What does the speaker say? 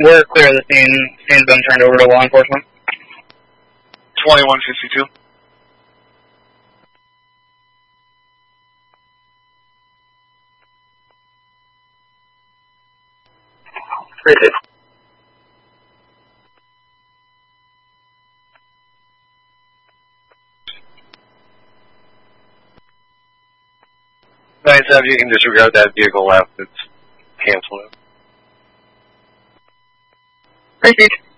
We're clear of the scene. Scene's been turned over to law enforcement. 2152. Appreciate it. 97, you can disregard that vehicle left. It's canceled. Appreciate it.